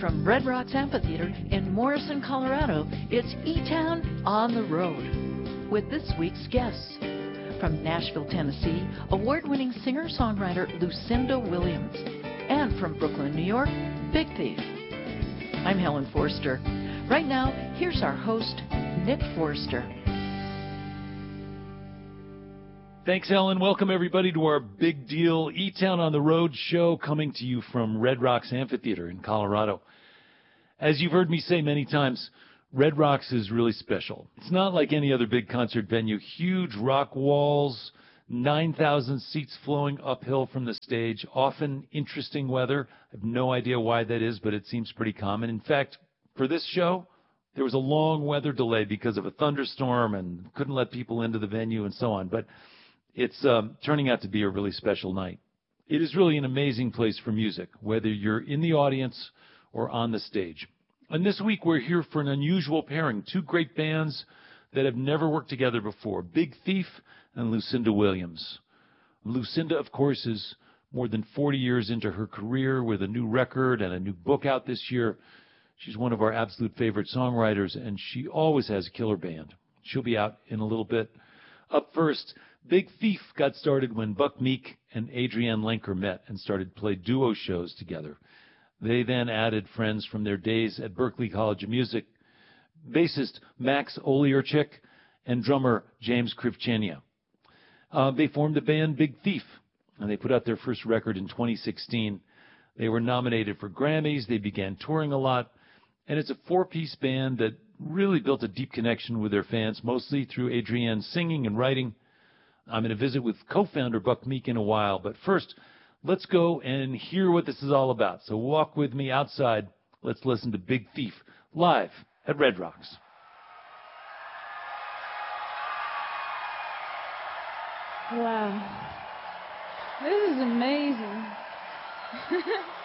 From Red Rocks Amphitheater in Morrison, Colorado, it's E-Town on the Road with this week's guests. From Nashville, Tennessee, award-winning singer-songwriter Lucinda Williams. And from Brooklyn, New York, Big Thief. I'm Helen Forster. Right now, here's our host, Nick Forster. Thanks, Helen. Welcome, everybody, to our big deal E-Town on the Road show coming to you from Red Rocks Amphitheater in Colorado. As you've heard me say many times, Red Rocks is really special. It's not like any other big concert venue. Huge rock walls, 9,000 seats flowing uphill from the stage, often interesting weather. I have no idea why that is, but it seems pretty common. In fact, for this show, there was a long weather delay because of a thunderstorm and couldn't let people into the venue and so on. But it's turning out to be a really special night. It is really an amazing place for music, whether you're in the audience or on the stage. And this week we're here for an unusual pairing, two great bands that have never worked together before, Big Thief and Lucinda Williams. Lucinda, of course, is more than 40 years into her career with a new record and a new book out this year. She's one of our absolute favorite songwriters, and she always has a killer band. She'll be out in a little bit. Up first, Big Thief got started when Buck Meek and Adrienne Lenker met and started to play duo shows together. They then added friends from their days at Berklee College of Music, bassist Max Olierchik and drummer James Krivchenia. They formed the band Big Thief, and they put out their first record in 2016. They were nominated for Grammys. They began touring a lot, and it's a four-piece band that really built a deep connection with their fans, mostly through Adrienne's singing and writing. I'm going to visit with co-founder Buck Meek in a while, but first, let's go and hear what this is all about. So walk with me outside. Let's listen to Big Thief live at Red Rocks. Wow. This is amazing.